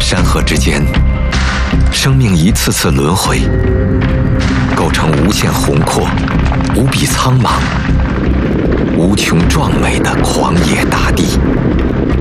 山河之间，生命一次次轮回，构成无限宏阔、无比苍茫、无穷壮美的狂野大